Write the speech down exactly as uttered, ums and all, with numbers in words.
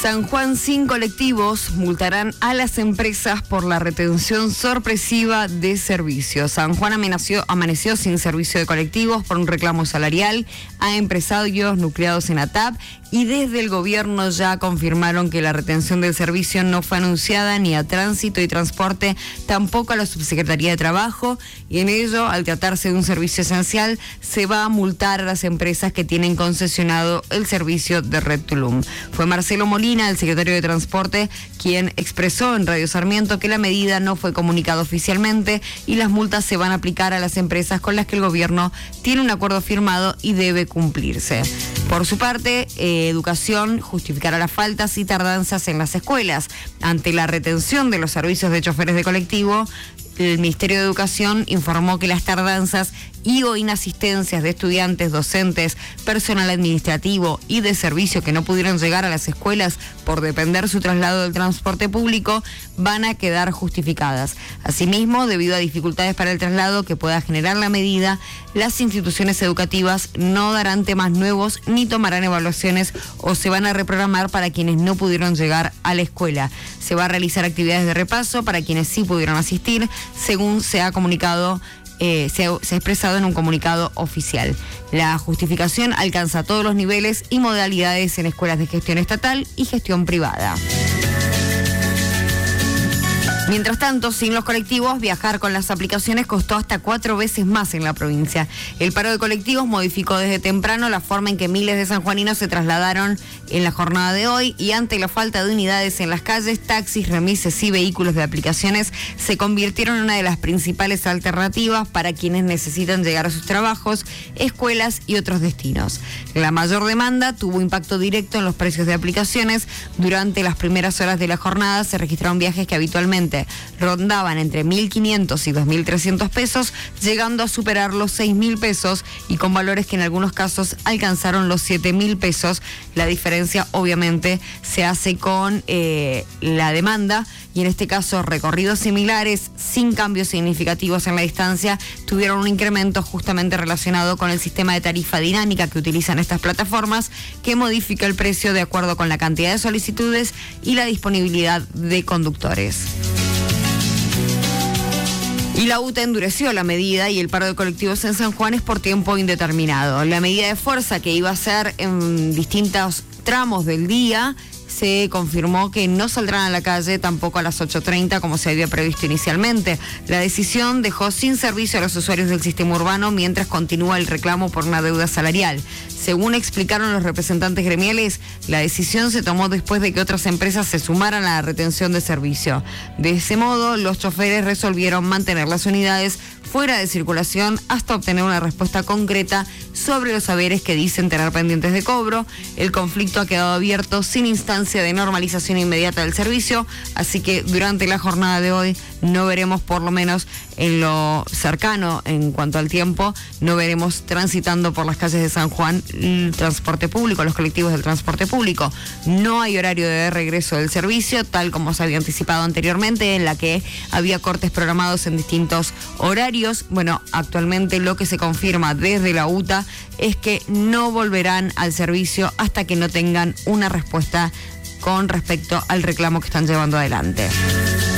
San Juan sin colectivos multarán a las empresas por la retención sorpresiva de servicios. San Juan amaneció, amaneció sin servicio de colectivos por un reclamo salarial a empresarios nucleados en ATAP y desde el gobierno ya confirmaron que la retención del servicio no fue anunciada ni a Tránsito y Transporte, tampoco a la Subsecretaría de Trabajo, y en ello, al tratarse de un servicio esencial, se va a multar a las empresas que tienen concesionado el servicio de Red Tulum. Fue Marcelo Molina, el secretario de Transporte, quien expresó en Radio Sarmiento que la medida no fue comunicada oficialmente y las multas se van a aplicar a las empresas con las que el gobierno tiene un acuerdo firmado y debe cumplirse. Por su parte, eh, Educación justificará las faltas y tardanzas en las escuelas. Ante la retención de los servicios de choferes de colectivo, el Ministerio de Educación informó que las tardanzas y o inasistencias de estudiantes, docentes, personal administrativo y de servicio que no pudieron llegar a las escuelas por depender su traslado del transporte público van a quedar justificadas. Asimismo, debido a dificultades para el traslado que pueda generar la medida, las instituciones educativas no darán temas nuevos ni tomarán evaluaciones o se van a reprogramar para quienes no pudieron llegar a la escuela. Se va a realizar actividades de repaso para quienes sí pudieron asistir, según se ha comunicado Eh, se, ha, se ha expresado en un comunicado oficial. La justificación alcanza todos los niveles y modalidades en escuelas de gestión estatal y gestión privada. Mientras tanto, sin los colectivos, viajar con las aplicaciones costó hasta cuatro veces más en la provincia. El paro de colectivos modificó desde temprano la forma en que miles de sanjuaninos se trasladaron en la jornada de hoy y ante la falta de unidades en las calles, taxis, remises y vehículos de aplicaciones se convirtieron en una de las principales alternativas para quienes necesitan llegar a sus trabajos, escuelas y otros destinos. La mayor demanda tuvo impacto directo en los precios de aplicaciones. Durante las primeras horas de la jornada se registraron viajes que habitualmente rondaban entre mil quinientos y dos mil trescientos pesos, llegando a superar los seis mil pesos y con valores que en algunos casos alcanzaron los siete mil pesos. La diferencia obviamente se hace con eh, la demanda y en este caso recorridos similares sin cambios significativos en la distancia tuvieron un incremento justamente relacionado con el sistema de tarifa dinámica que utilizan estas plataformas, que modifica el precio de acuerdo con la cantidad de solicitudes y la disponibilidad de conductores. Y la U T A endureció la medida y el paro de colectivos en San Juan es por tiempo indeterminado. La medida de fuerza que iba a ser en distintos tramos del día se confirmó que no saldrán a la calle tampoco a las ocho treinta como se había previsto inicialmente. La decisión dejó sin servicio a los usuarios del sistema urbano mientras continúa el reclamo por una deuda salarial. Según explicaron los representantes gremiales, la decisión se tomó después de que otras empresas se sumaran a la retención de servicio. De ese modo, los choferes resolvieron mantener las unidades fuera de circulación hasta obtener una respuesta concreta sobre los haberes que dicen tener pendientes de cobro. El conflicto ha quedado abierto sin instancia de normalización inmediata del servicio, así que durante la jornada de hoy no veremos, por lo menos en lo cercano en cuanto al tiempo, no veremos transitando por las calles de San Juan el transporte público, los colectivos del transporte público. No hay horario de regreso del servicio, tal como se había anticipado anteriormente, en la que había cortes programados en distintos horarios. Bueno, actualmente lo que se confirma desde la U T A es que no volverán al servicio hasta que no tengan una respuesta con respecto al reclamo que están llevando adelante.